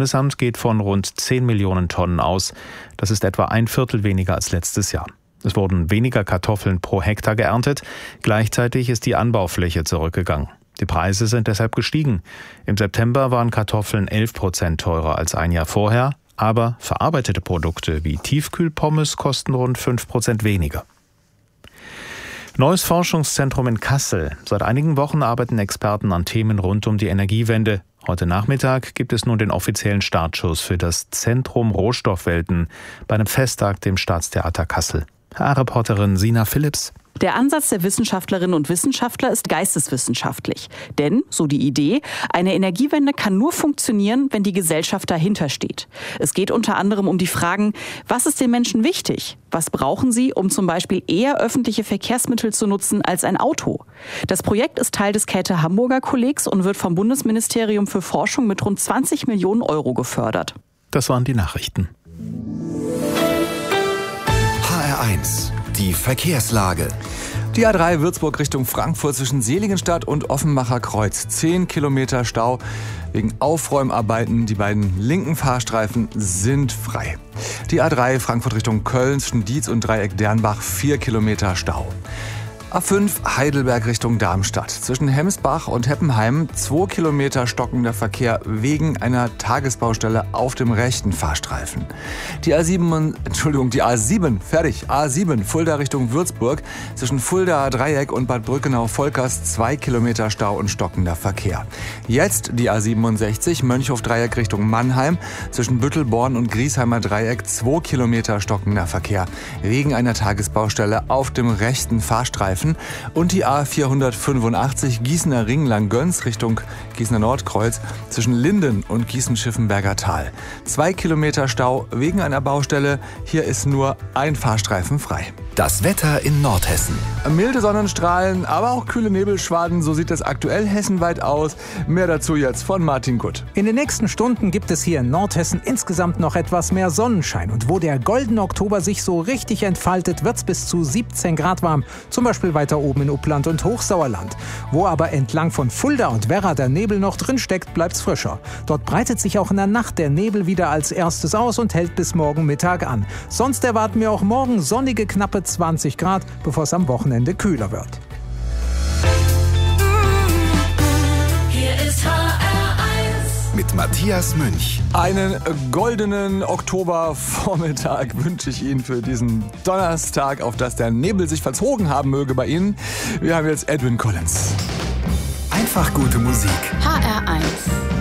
Bundesamt geht von rund 10 Millionen Tonnen aus. Das ist etwa ein Viertel weniger als letztes Jahr. Es wurden weniger Kartoffeln pro Hektar geerntet. Gleichzeitig ist die Anbaufläche zurückgegangen. Die Preise sind deshalb gestiegen. Im September waren Kartoffeln 11% teurer als ein Jahr vorher. Aber verarbeitete Produkte wie Tiefkühlpommes kosten rund 5% weniger. Neues Forschungszentrum in Kassel. Seit einigen Wochen arbeiten Experten an Themen rund um die Energiewende. Heute Nachmittag gibt es nun den offiziellen Startschuss für das Zentrum Rohstoffwelten bei einem Festtag im Staatstheater Kassel. HR-Reporterin Sina Philipps. Der Ansatz der Wissenschaftlerinnen und Wissenschaftler ist geisteswissenschaftlich. Denn, so die Idee, eine Energiewende kann nur funktionieren, wenn die Gesellschaft dahinter steht. Es geht unter anderem um die Fragen, was ist den Menschen wichtig? Was brauchen sie, um zum Beispiel eher öffentliche Verkehrsmittel zu nutzen als ein Auto? Das Projekt ist Teil des Käthe-Hamburger-Kollegs und wird vom Bundesministerium für Forschung mit rund 20 Millionen Euro gefördert. Das waren die Nachrichten. HR1, die Verkehrslage. Die A3 Würzburg Richtung Frankfurt zwischen Seligenstadt und Offenbacher Kreuz. 10 Kilometer Stau wegen Aufräumarbeiten. Die beiden linken Fahrstreifen sind frei. Die A3 Frankfurt Richtung Köln zwischen Dietz und Dreieck Dernbach. 4 Kilometer Stau. A5 Heidelberg Richtung Darmstadt. Zwischen Hemsbach und Heppenheim 2 Kilometer stockender Verkehr wegen einer Tagesbaustelle auf dem rechten Fahrstreifen. Die A7, fertig. A7 Fulda Richtung Würzburg. Zwischen Fulda Dreieck und Bad Brückenau-Volkers 2 Kilometer Stau und stockender Verkehr. Jetzt die A67 Mönchhof-Dreieck Richtung Mannheim. Zwischen Büttelborn und Griesheimer Dreieck 2 Kilometer stockender Verkehr wegen einer Tagesbaustelle auf dem rechten Fahrstreifen. Und die A485 Gießener Ring Langgöns Richtung Gießener Nordkreuz zwischen Linden und Gießen-Schiffenberger Tal. 2 Kilometer Stau wegen einer Baustelle. Hier ist nur ein Fahrstreifen frei. Das Wetter in Nordhessen. Milde Sonnenstrahlen, aber auch kühle Nebelschwaden. So sieht es aktuell hessenweit aus. Mehr dazu jetzt von Martin Gutt. In den nächsten Stunden gibt es hier in Nordhessen insgesamt noch etwas mehr Sonnenschein. Und wo der goldene Oktober sich so richtig entfaltet, wird es bis zu 17 Grad warm. Zum Beispiel weiter oben in Uppland und Hochsauerland. Wo aber entlang von Fulda und Werra der Nebel noch drin steckt, bleibt es frischer. Dort breitet sich auch in der Nacht der Nebel wieder als erstes aus und hält bis morgen Mittag an. Sonst erwarten wir auch morgen sonnige, knappe 20 Grad, bevor es am Wochenende kühler wird. Hier ist HR1 mit Matthias Münch. Einen goldenen Oktobervormittag wünsche ich Ihnen für diesen Donnerstag, auf dass der Nebel sich verzogen haben möge bei Ihnen. Wir haben jetzt Edwin Collins. Einfach gute Musik. HR1